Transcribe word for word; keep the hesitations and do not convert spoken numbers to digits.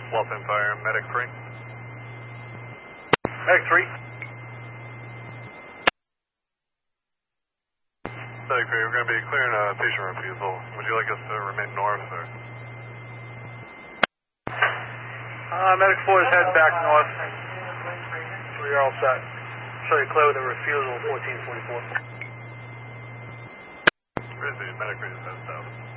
Wolf Empire, Medic three. Medic three. Medic three, we're going to be clearing a patient refusal. Would you like us to remain north or? Uh, Medic four is heading back north. So you're all set. So you're clear with the refusal, fourteen forty-four. Grizzly, Medic three is heading south.